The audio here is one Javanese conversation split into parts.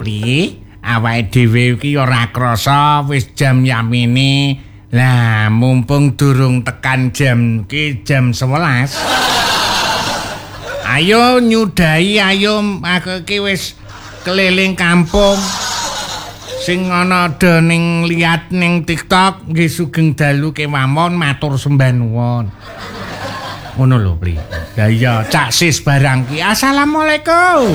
Pri, awake dhewe iki ora krasa wis jam yamene. Lah, mumpung durung tekan jam 11. Ayo nyudahi, ayo aku iki wis keliling kampung. Sing ana ning lihat ning TikTok nggih sugeng dalu kemawon matur sembah nuwun. Ngono lho, Pri. Lah iya, Cak Sis barang ki. Assalamualaikum.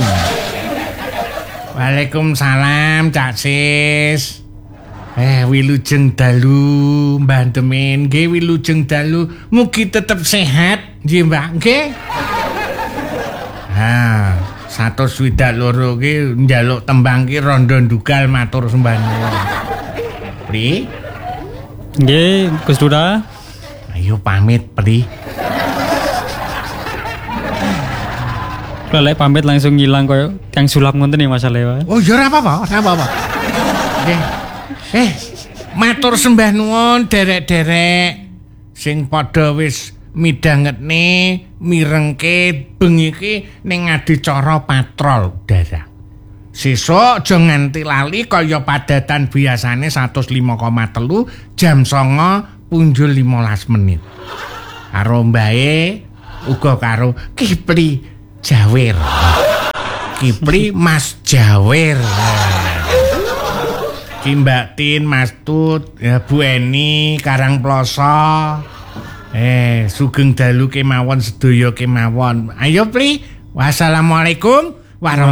Waalaikumsalam, Cak Sis. Wilujeng dalu, Mbah Demen. Nggih wilujeng dalu, mugi tetep sehat, nggih, Mbak. Nggih. 122 ki njaluk tembang ki rondo ndugal matur sembah nuwun. Pri? Nggih, Gus Dura. Ayo pamit, Pri. Lek pamit langsung ngilang koyo Kang Sulap ngoten nih masalah. Oh, ya ora apa-apa, ora apa-apa. Nggih. Matur sembah nuwun derek-derek sing padha wis midhangetne mirengke bengi iki ning adicara patrol udara. Sesuk aja nganti lali kaya padatan biasane 105,3 jam 09 punjul 15 menit. Karo mbae uga karo Kipli Jawer. Kipli Mas Jawer. Ki Mbak Tin, Mas Tut, ya Bu Eni, Karangploso. Sugeng dalu kemawon sedaya kemawon. Ayo Pri, wassalamualaikum warahmatullahi